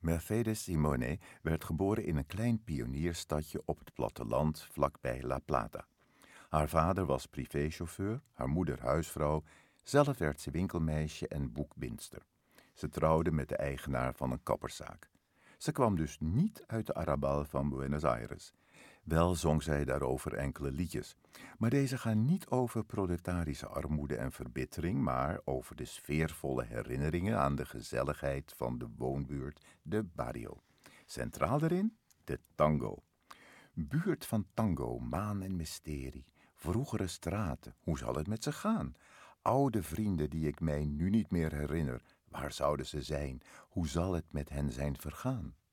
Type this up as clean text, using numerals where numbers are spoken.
Mercedes Simone werd geboren in een klein pionierstadje op het platteland vlakbij La Plata. Haar vader was privéchauffeur, haar moeder huisvrouw, zelf werd ze winkelmeisje en boekbindster. Ze trouwde met de eigenaar van een kapperszaak. Ze kwam dus niet uit de Arrabal van Buenos Aires. Wel zong zij daarover enkele liedjes. Maar deze gaan niet over proletarische armoede en verbittering, maar over de sfeervolle herinneringen aan de gezelligheid van de woonbuurt, de barrio. Centraal daarin de tango. Buurt van tango, maan en mysterie. Vroegere straten, hoe zal het met ze gaan? Oude vrienden die ik mij nu niet meer herinner, waar zouden ze zijn? Hoe zal het met hen zijn vergaan?